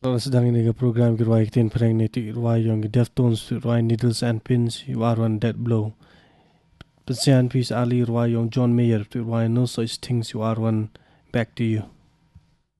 sedang ini ke program kirwai kitin pregnancy kirwai yung Deftones kirwai Needles and Pins kirwai Dead Blow. Pasian peace Ali kirwai yung John Mayer kirwai No Such Things kirwai Back to You.